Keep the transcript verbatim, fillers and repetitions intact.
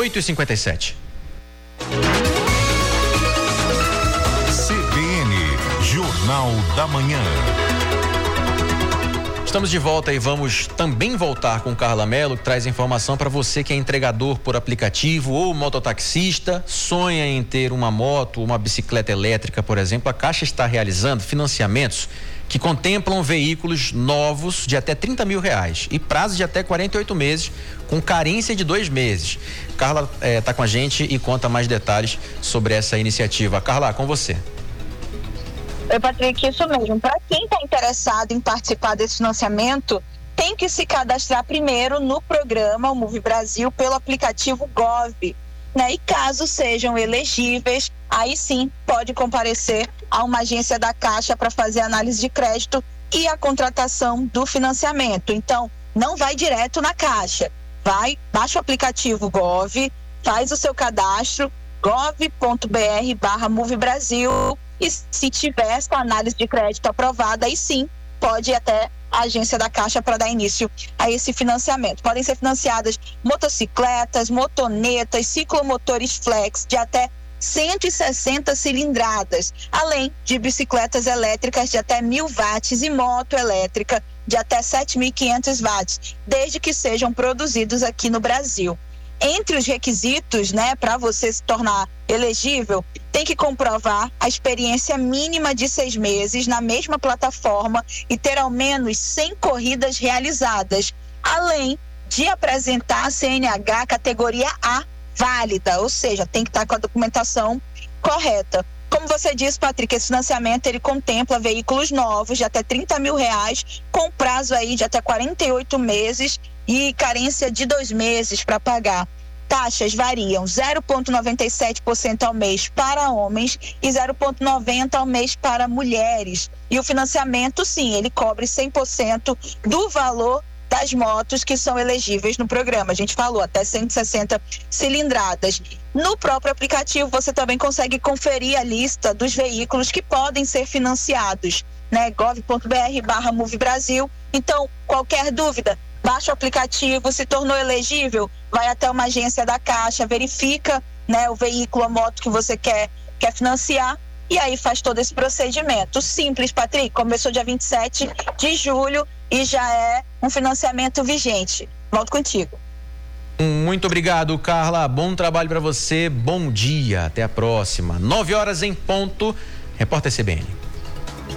oito e cinquenta e sete. C B N, Jornal da Manhã. Estamos de volta e vamos também voltar com Carla Mello, que traz informação para você que é entregador por aplicativo ou mototaxista, sonha em ter uma moto, uma bicicleta elétrica, por exemplo. A Caixa está realizando financiamentos que contemplam veículos novos de até trinta mil reais e prazo de até quarenta e oito meses, com carência de dois meses. Carla está eh, com a gente e conta mais detalhes sobre essa iniciativa. Carla, com você. Oi, Patrick, isso mesmo. Para quem está interessado em participar desse financiamento, tem que se cadastrar primeiro no programa o Move Brasil pelo aplicativo Gov, né? E caso sejam elegíveis, aí sim pode comparecer a uma agência da Caixa para fazer análise de crédito e a contratação do financiamento. Então, não vai direto na Caixa, vai, baixa o aplicativo Gov, faz o seu cadastro, gov.br barra Move Brasil. E se tiver essa análise de crédito aprovada, aí sim pode ir até a agência da Caixa para dar início a esse financiamento. Podem ser financiadas motocicletas, motonetas, ciclomotores flex de até cento e sessenta cilindradas, além de bicicletas elétricas de até mil watts e moto elétrica de até sete mil e quinhentos watts, desde que sejam produzidos aqui no Brasil. Entre os requisitos, né, para você se tornar elegível, tem que comprovar a experiência mínima de seis meses na mesma plataforma e ter ao menos cem corridas realizadas, além de apresentar a C N H categoria A válida, ou seja, tem que estar com a documentação correta. Como você disse, Patrick, esse financiamento ele contempla veículos novos de até trinta mil reais, com prazo aí de até quarenta e oito meses e carência de dois meses para pagar. Taxas variam zero vírgula noventa e sete por cento ao mês para homens e zero vírgula noventa por cento ao mês para mulheres. E o financiamento, sim, ele cobre cem por cento do valor das motos que são elegíveis no programa. A gente falou, até cento e sessenta cilindradas. No próprio aplicativo, você também consegue conferir a lista dos veículos que podem ser financiados, né? gov.br barra Move Brasil. Então, qualquer dúvida, baixa o aplicativo, se tornou elegível, vai até uma agência da Caixa, verifica, né, o veículo, a moto que você quer, quer financiar, e aí faz todo esse procedimento. Simples, Patrick, começou dia vinte e sete de julho e já é um financiamento vigente. Volto contigo. Muito obrigado, Carla. Bom trabalho para você, bom dia, até a próxima. Nove horas em ponto, repórter C B N.